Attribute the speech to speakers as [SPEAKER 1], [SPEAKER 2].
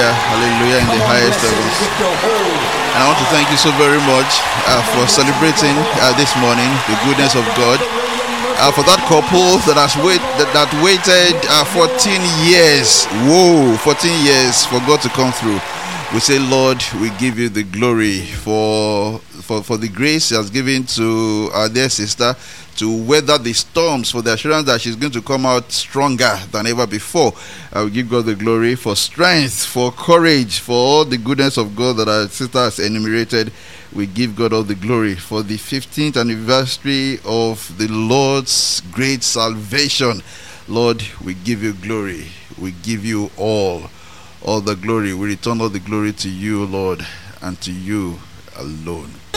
[SPEAKER 1] hallelujah in the highest heavens. And I want to thank you so very much for celebrating this morning the goodness of God. For that couple that waited 14 years, 14 years for God to come through. We say, Lord, we give you the glory for the grace He has given to our dear sister to weather the storms, for the assurance that she's going to come out stronger than ever before. We give God the glory for strength, for courage, for all the goodness of God that our sister has enumerated. We give God all the glory for the 15th anniversary of the Lord's great salvation. Lord, we give you glory. We give you all the glory. We return all the glory to you, Lord, and to you alone.